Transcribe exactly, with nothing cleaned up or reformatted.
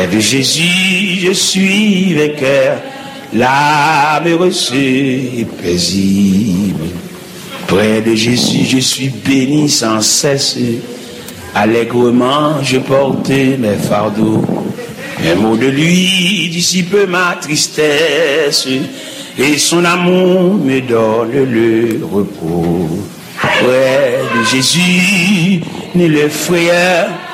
Près de Jésus, je suis vainqueur, l'âme heureuse et paisible. Près de Jésus, je suis béni sans cesse. Allègrement, je porte mes fardeaux. Un mot de lui dissipe ma tristesse, et son amour me donne le repos. Près de Jésus, ni le frayeur,